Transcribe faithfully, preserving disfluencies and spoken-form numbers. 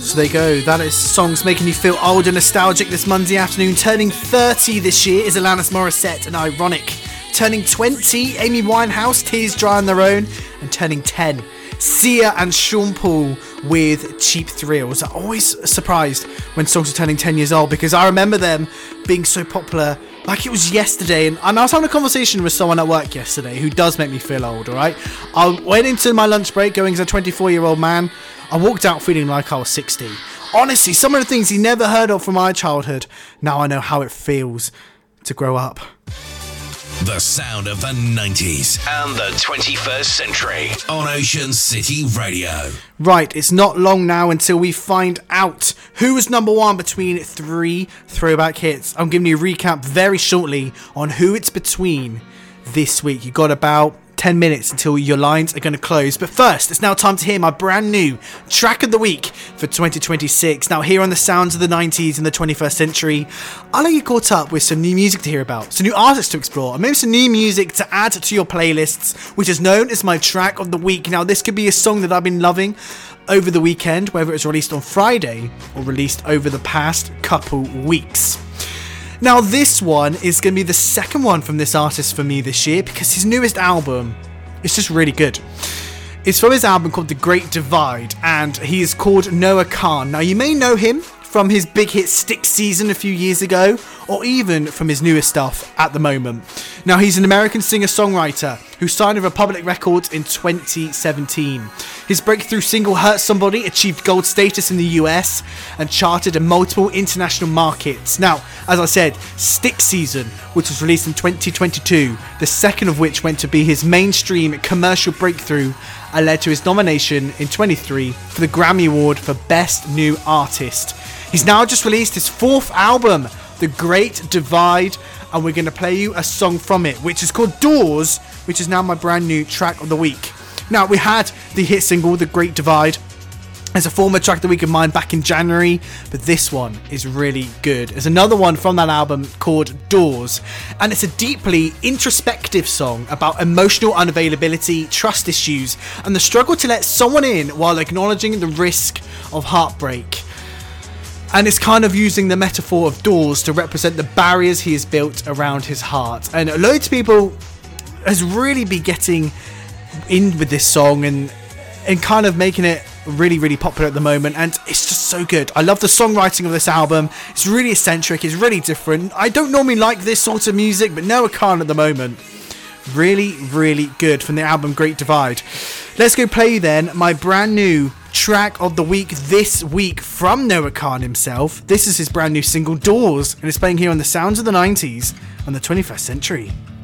So there you go, that is songs making you feel old and nostalgic this Monday afternoon. Turning thirty this year is Alanis Morissette and Ironic. Turning twenty, Amy Winehouse, Tears Dry on Their Own. And turning ten, Sia and Sean Paul with Cheap Thrills. I'm always surprised when songs are turning ten years old, because I remember them being so popular like it was yesterday. And, and I was having a conversation with someone at work yesterday who does make me feel old, alright? I went into my lunch break going as a twenty-four year old man. I walked out feeling like I was sixty. Honestly, some of the things he never heard of from my childhood, now I know how it feels to grow up. The sound of the nineties and the twenty-first century on Ocean City Radio. Right, it's not long now until we find out who was number one between three throwback hits. I'm giving you a recap very shortly on who it's between this week. You got about ten minutes until your lines are going to close. But first, it's now time to hear my brand new track of the week for twenty twenty-six. Now, here on the sounds of the nineties and the twenty-first century, I'll let you caught up with some new music to hear about, some new artists to explore, and maybe some new music to add to your playlists, which is known as my track of the week. Now, this could be a song that I've been loving over the weekend, whether it's released on Friday or released over the past couple weeks. Now, this one is going to be the second one from this artist for me this year, because his newest album is just really good. It's from his album called The Great Divide, and he is called Noah Kahan. Now, you may know him from his big hit Stick Season a few years ago, or even from his newest stuff at the moment. Now, he's an American singer-songwriter who signed with Republic Records in twenty seventeen. His breakthrough single Hurt Somebody achieved gold status in the U S and charted in multiple international markets. Now, as I said, Stick Season, which was released in twenty twenty-two, the second of which went to be his mainstream commercial breakthrough, and led to his nomination in twenty-three for the Grammy Award for Best New Artist. He's now just released his fourth album, The Great Divide, and we're going to play you a song from it, which is called Doors, which is now my brand new track of the week. Now, we had the hit single, The Great Divide, as a former track of the week of mine back in January, but this one is really good. There's another one from that album called Doors, and it's a deeply introspective song about emotional unavailability, trust issues, and the struggle to let someone in while acknowledging the risk of heartbreak. And it's kind of using the metaphor of doors to represent the barriers he has built around his heart. And loads of people has really been getting in with this song and and kind of making it really, really popular at the moment. And it's just so good. I love the songwriting of this album. It's really eccentric. It's really different. I don't normally like this sort of music, but Noah Kahan at the moment, really, really good from the album Great Divide. Let's go play then my brand new track of the week this week from Noah Kahan himself. This is his brand new single Doors, and it's playing here on the sounds of the nineties and the twenty-first century.